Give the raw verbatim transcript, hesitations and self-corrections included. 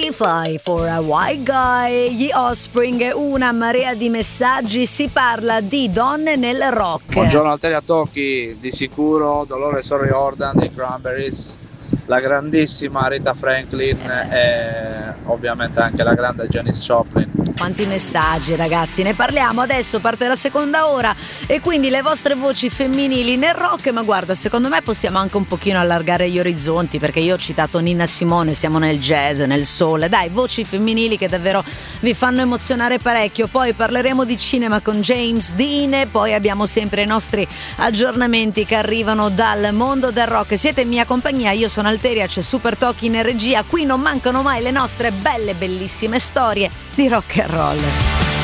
Fly for a White Guy, gli Offspring, una marea di messaggi, si parla di donne nel rock. Buongiorno Alteria Tocchi, di sicuro Dolores O'Riordan dei Cranberries, la grandissima Rita Franklin e ovviamente anche la grande Janis Joplin. Quanti messaggi ragazzi, ne parliamo adesso, parte la seconda ora e quindi le vostre voci femminili nel rock, ma guarda, secondo me possiamo anche un pochino allargare gli orizzonti, perché io ho citato Nina Simone, siamo nel jazz, nel soul, dai, voci femminili che davvero vi fanno emozionare parecchio. Poi parleremo di cinema con James Dean e poi abbiamo sempre i nostri aggiornamenti che arrivano dal mondo del rock. Siete in mia compagnia, io sono Alteria, c'è Super Tocchi in regia, qui non mancano mai le nostre belle bellissime storie di rock and roll.